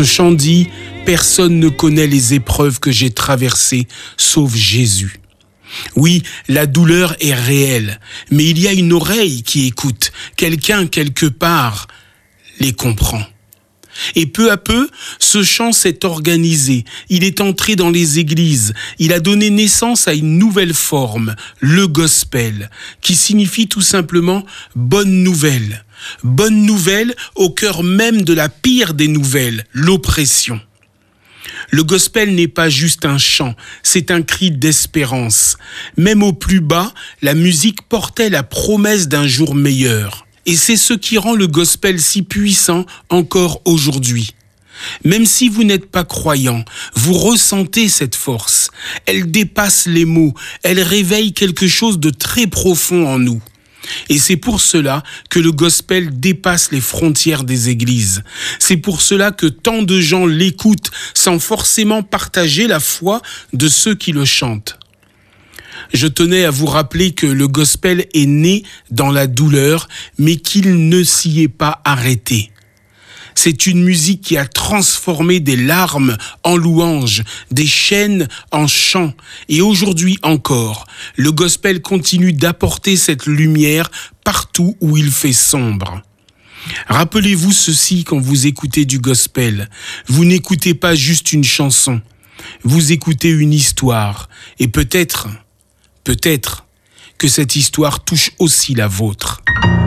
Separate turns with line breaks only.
Ce chant dit « Personne ne connaît les épreuves que j'ai traversées, sauf Jésus ». Oui, la douleur est réelle, mais il y a une oreille qui écoute. Quelqu'un, quelque part, les comprend. Et peu à peu, ce chant s'est organisé. Il est entré dans les églises. Il a donné naissance à une nouvelle forme, le gospel, qui signifie tout simplement « bonne nouvelle ». Bonne nouvelle au cœur même de la pire des nouvelles, l'oppression. Le gospel n'est pas juste un chant, c'est un cri d'espérance. Même au plus bas, la musique portait la promesse d'un jour meilleur. Et c'est ce qui rend le gospel si puissant encore aujourd'hui. Même si vous n'êtes pas croyant, vous ressentez cette force. Elle dépasse les mots, elle réveille quelque chose de très profond en nous. Et c'est pour cela que le gospel dépasse les frontières des églises. C'est pour cela que tant de gens l'écoutent sans forcément partager la foi de ceux qui le chantent. Je tenais à vous rappeler que le gospel est né dans la douleur, mais qu'il ne s'y est pas arrêté. C'est une musique qui a transformé des larmes en louanges, des chaînes en chants. Et aujourd'hui encore, le gospel continue d'apporter cette lumière partout où il fait sombre. Rappelez-vous ceci quand vous écoutez du gospel. Vous n'écoutez pas juste une chanson. Vous écoutez une histoire. Et peut-être que cette histoire touche aussi la vôtre.